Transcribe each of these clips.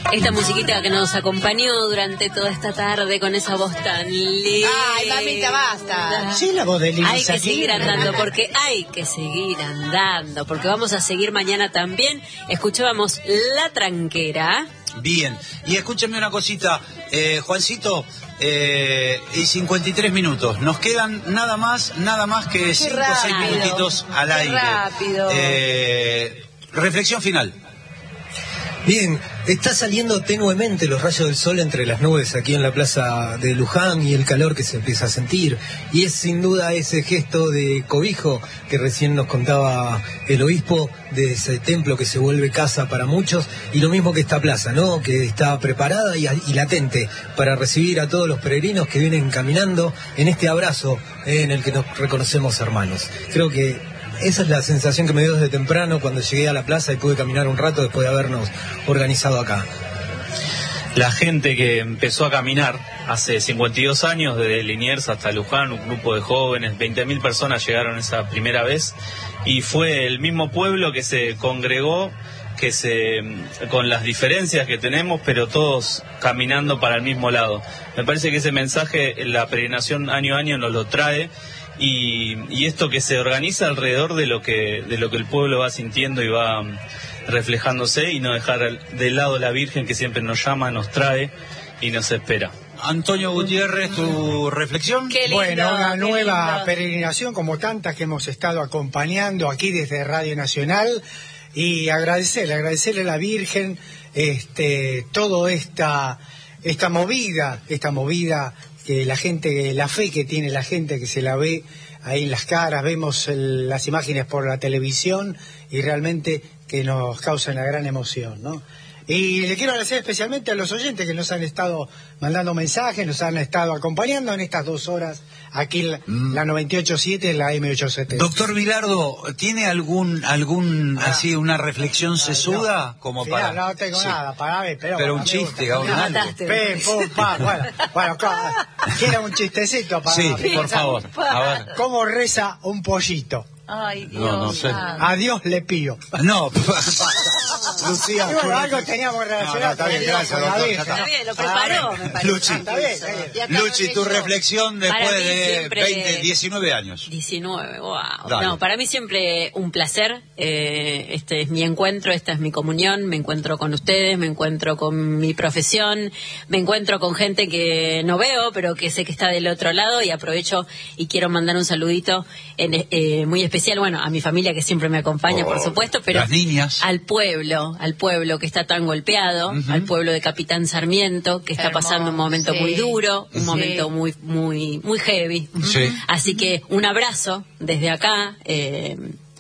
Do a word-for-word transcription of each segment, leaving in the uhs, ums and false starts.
Esta musiquita que nos acompañó durante toda esta tarde con esa voz tan linda. Ay, mamita, basta. Sí, la voz de Lili. Hay que seguir andando, porque hay que seguir andando, porque vamos a seguir mañana también. Escuchábamos La Tranquera. Bien, y escúchame una cosita, eh, Juancito, eh, y cincuenta y tres minutos, nos quedan nada más, nada más que cinco o seis minutitos al Qué aire. rápido. Eh, reflexión final. Bien, está saliendo tenuemente los rayos del sol entre las nubes aquí en la plaza de Luján y el calor que se empieza a sentir. Y es sin duda ese gesto de cobijo que recién nos contaba el obispo, de ese templo que se vuelve casa para muchos, y lo mismo que esta plaza, ¿no? Que está preparada y, y latente para recibir a todos los peregrinos que vienen caminando en este abrazo eh, en el que nos reconocemos hermanos. Creo que esa es la sensación que me dio desde temprano cuando llegué a la plaza y pude caminar un rato después de habernos organizado acá. La gente que empezó a caminar hace cincuenta y dos años, desde Liniers hasta Luján, un grupo de jóvenes, veinte mil personas llegaron esa primera vez, y fue el mismo pueblo que se congregó, que se con las diferencias que tenemos, pero todos caminando para el mismo lado. Me parece que ese mensaje la peregrinación año a año nos lo trae. Y, y esto que se organiza alrededor de lo que de lo que el pueblo va sintiendo y va um, reflejándose, y no dejar de lado la Virgen que siempre nos llama, nos trae y nos espera. Antonio Gutiérrez, tu reflexión. Qué lindo, bueno, una qué nueva lindo. peregrinación como tantas que hemos estado acompañando aquí desde Radio Nacional, y agradecerle, agradecerle a la Virgen este todo esta esta movida, esta movida que la gente, la fe que tiene la gente, que se la ve ahí en las caras, vemos el, las imágenes por la televisión, y realmente que nos causa una gran emoción, ¿no? Y le quiero agradecer especialmente a los oyentes que nos han estado mandando mensajes, nos han estado acompañando en estas dos horas aquí en la, Mm. la noventa y ocho punto siete, la M ochocientos setenta. Doctor Vilardo, ¿tiene algún, algún Ah. así, una reflexión sesuda? No. Como Sí, para... no, no tengo Sí. nada, para ver, pero... Pero un me chiste, gusta. algo, Me algo. mataste. Pim, pum, pam, bueno, bueno, claro, quiero un chistecito para... Sí, por favor, a ver. ¿Cómo reza un pollito? Ay, Dios. No, no sé. santo. A Dios le pido. No, Lucía. Y bueno, algo teníamos que relacionar. No, no, está bien, con gracias, la doctor, Virgen. ya Está bien, lo preparó, me parece. Luchi. Está bien, está bien. Y acá Luchi, tu yo. reflexión después Para mí de siempre- veinte, diecinueve años. diecinueve, wow. Dale. No, para mí siempre un placer. Eh, este es mi encuentro, esta es mi comunión. Me encuentro con ustedes, me encuentro con mi profesión, me encuentro con gente que no veo, pero que sé que está del otro lado, y aprovecho y quiero mandar un saludito en, eh, muy especial, bueno, a mi familia que siempre me acompaña, Oh, por supuesto, pero las niñas. al pueblo, al pueblo que está tan golpeado, Ujú. al pueblo de Capitán Sarmiento, que está Hermoso, pasando un momento sí. muy duro, un Sí. momento muy, muy, muy heavy. Sí. Así que un abrazo desde acá, eh,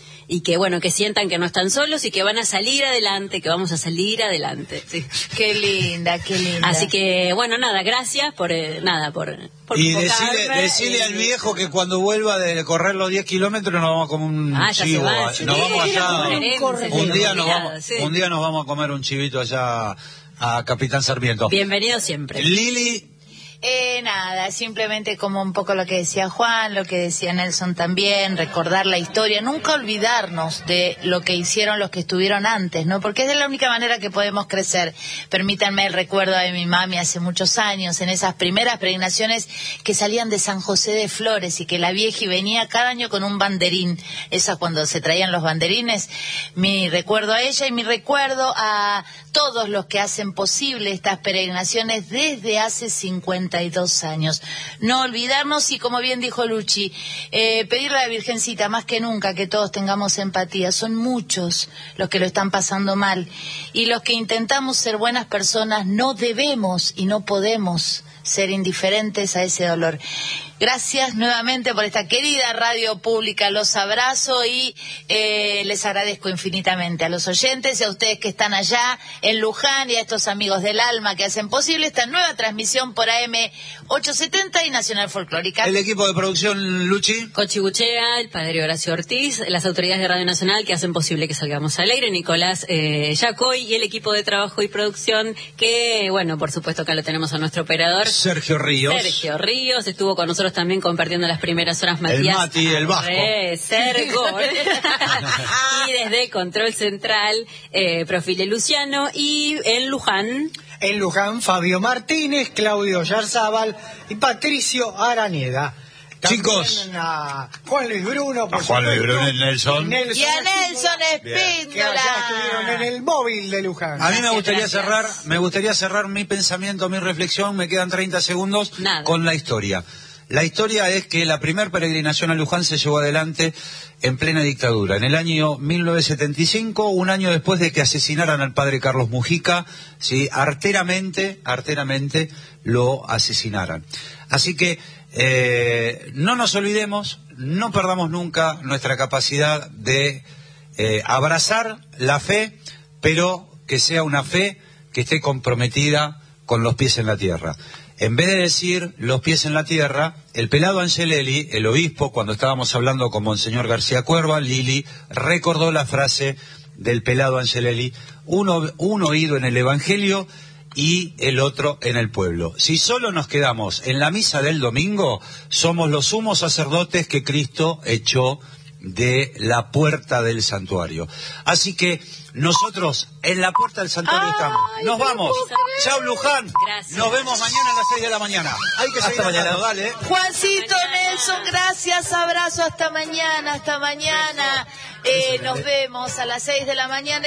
y que bueno, que sientan que no están solos y que van a salir adelante, que vamos a salir adelante. Sí. Qué linda, qué linda. Así que bueno, nada, gracias por eh, nada por, por Y convocarme. decirle, decirle Eh, al viejo que cuando vuelva de correr los diez kilómetros nos vamos a comer un Ah, ya se chivo. va, a- sí. Nos vamos allá. Un corre- Un día nos obligado, vamos, sí. un día nos vamos a comer un chivito allá a Capitán Sarmiento. Bienvenido siempre. Lili, Eh, nada, simplemente como un poco lo que decía Juan, lo que decía Nelson también, recordar la historia, nunca olvidarnos de lo que hicieron los que estuvieron antes, ¿no? Porque es de la única manera que podemos crecer. Permítanme el recuerdo de mi mami hace muchos años, en esas primeras peregrinaciones que salían de San José de Flores, y que la vieja venía cada año con un banderín, esas cuando se traían los banderines. Mi recuerdo a ella y mi recuerdo a todos los que hacen posible estas peregrinaciones desde hace cincuenta y dos años. No olvidarnos, y como bien dijo Luchi, eh, pedirle a la Virgencita más que nunca que todos tengamos empatía. Son muchos los que lo están pasando mal, y los que intentamos ser buenas personas no debemos y no podemos ser indiferentes a ese dolor. Gracias nuevamente por esta querida radio pública, los abrazo y eh, les agradezco infinitamente a los oyentes y a ustedes que están allá en Luján, y a estos amigos del alma que hacen posible esta nueva transmisión por A M ochocientos setenta y Nacional Folclórica. el equipo de producción, Luchi. Cochi Buchea, el padre Horacio Ortiz, las autoridades de Radio Nacional que hacen posible que salgamos al aire, Nicolás eh, Yacoy, y el equipo de trabajo y producción que, bueno, por supuesto acá lo tenemos a nuestro operador Sergio Ríos. Sergio Ríos, estuvo con nosotros nosotros también compartiendo las primeras horas, Matías. El Mati, el Vasco. Sergo. Y desde Control Central, eh, Profile Luciano. Y en Luján... En Luján, Fabio Martínez, Claudio Yarzábal y Patricio Araneda. También Chicos, a Juan Luis Bruno, por a Juan Luis supuesto, Bruno y Nelson. Y a Nelson que allá estuvieron en Espíndola. el móvil de Luján. A mí me Gracias, gustaría gracias. cerrar, me gustaría cerrar mi pensamiento, mi reflexión, me quedan treinta segundos Nada. con la historia. La historia es que la primer peregrinación a Luján se llevó adelante en plena dictadura, en el año mil novecientos setenta y cinco, un año después de que asesinaran al padre Carlos Mujica, sí, arteramente, arteramente lo asesinaran. Así que eh, no nos olvidemos, no perdamos nunca nuestra capacidad de eh, abrazar la fe, pero que sea una fe que esté comprometida con los pies en la tierra. En vez de decir los pies en la tierra, el pelado Angelelli, el obispo, cuando estábamos hablando con Monseñor García Cuerva, Lili recordó la frase del pelado Angelelli: uno, un oído en el Evangelio y el otro en el pueblo. Si solo nos quedamos en la misa del domingo, somos los sumos sacerdotes que Cristo echó de la puerta del santuario. Así que nosotros en la puerta del santuario Ay, estamos. Nos no vamos. puedo creer. Chao, Luján. Gracias. Nos vemos mañana a las seis de la mañana. Hay que seguir hablando, dale. Juancito, Nelson, gracias, abrazo, hasta mañana, hasta mañana. Eh, nos vemos a las seis de la mañana.